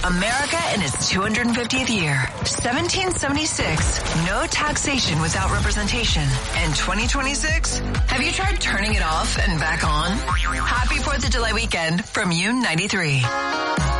America in its 250th year. 1776, no taxation without representation. And 2026, have you tried turning it off and back on? Happy 4th of July weekend from Yoon 93.